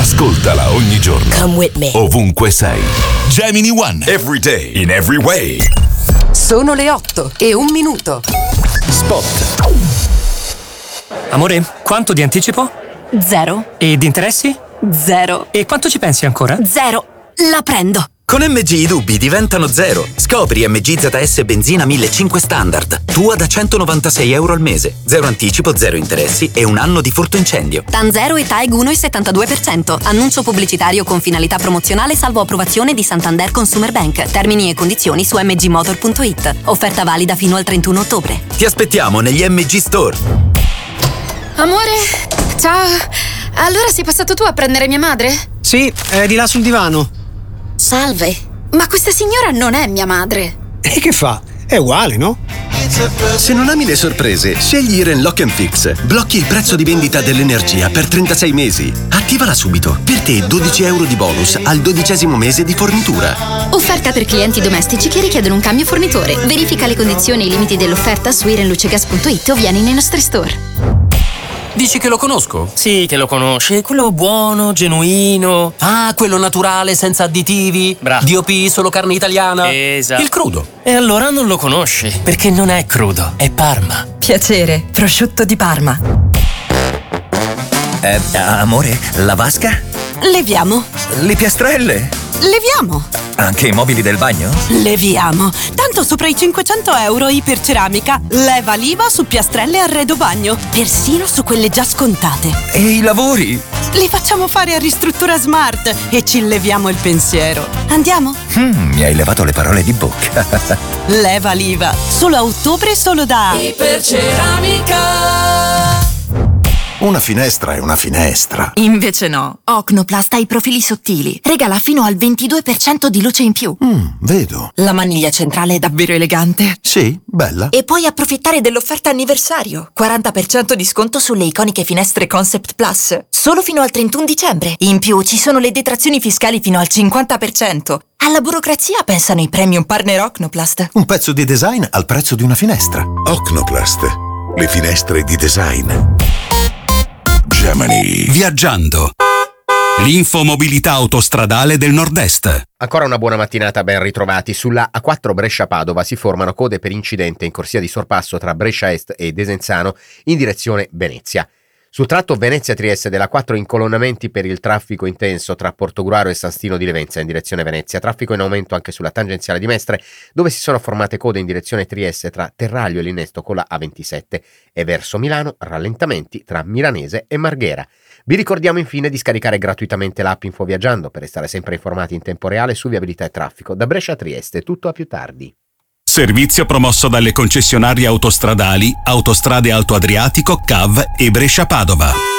Ascoltala ogni giorno. Come with me. Ovunque sei. Gemini One. Every day. In every way. Sono le 8:01. Spot. Amore, quanto di anticipo? 0. E di interessi? 0. E quanto ci pensi ancora? 0. La prendo. Con MG i dubbi diventano 0. Scopri MG ZS Benzina 1500 Standard. Tua da €196 al mese. 0 anticipo, 0 interessi e un anno di furto incendio. TAN 0 e TAEG 1,72%. Annuncio pubblicitario con finalità promozionale salvo approvazione di Santander Consumer Bank. Termini e condizioni su mgmotor.it. Offerta valida fino al 31 ottobre. Ti aspettiamo negli MG Store. Amore, ciao. Allora sei passato tu a prendere mia madre? Sì, è di là sul divano. Salve. Ma questa signora non è mia madre. E che fa? È uguale, no? Se non ami le sorprese, scegli Iren Lock and Fix. Blocchi il prezzo di vendita dell'energia per 36 mesi. Attivala subito. Per te €12 di bonus al 12° mese di fornitura. Offerta per clienti domestici che richiedono un cambio fornitore. Verifica le condizioni e i limiti dell'offerta su irenlucegas.it o vieni nei nostri store. Dici che lo conosco? Sì, che lo conosci. Quello buono, genuino. Ah, quello naturale, senza additivi. Bravo. DOP, solo carne italiana. Esatto. Il crudo. E allora non lo conosci, perché non è crudo, è Parma. Piacere, prosciutto di Parma. Amore, la vasca? Leviamo. Le piastrelle? Leviamo. Anche i mobili del bagno? Leviamo. Tanto sopra i €500 iperceramica. Leva l'IVA su piastrelle e arredo bagno. Persino su quelle già scontate. E i lavori? Li facciamo fare a Ristruttura Smart e ci leviamo il pensiero. Andiamo? Mi hai levato le parole di bocca. Leva l'IVA. Solo a ottobre, solo da Iperceramica. Una finestra è una finestra. Invece no. Ocnoplast ha i profili sottili. Regala fino al 22% di luce in più. Vedo. La maniglia centrale è davvero elegante. Sì, bella. E puoi approfittare dell'offerta anniversario. 40% di sconto sulle iconiche finestre Concept Plus. Solo fino al 31 dicembre. In più ci sono le detrazioni fiscali fino al 50%. Alla burocrazia pensano i premium partner Ocnoplast. Un pezzo di design al prezzo di una finestra. Ocnoplast. Le finestre di design. Gemini. Viaggiando. L'infomobilità autostradale del Nord-Est. Ancora una buona mattinata, ben ritrovati. Sulla A4 Brescia-Padova si formano code per incidente in corsia di sorpasso tra Brescia Est e Desenzano in direzione Venezia. Sul tratto Venezia-Trieste della 4 incolonnamenti per il traffico intenso tra Portogruaro e San Stino di Levenza in direzione Venezia. Traffico in aumento anche sulla tangenziale di Mestre, dove si sono formate code in direzione Trieste tra Terraglio e Linnesto con la A27 e verso Milano rallentamenti tra Milanese e Marghera. Vi ricordiamo infine di scaricare gratuitamente l'app Infoviaggiando per restare sempre informati in tempo reale su viabilità e traffico. Da Brescia a Trieste, tutto a più tardi. Servizio promosso dalle concessionarie autostradali Autostrade Alto Adriatico, CAV e Brescia Padova.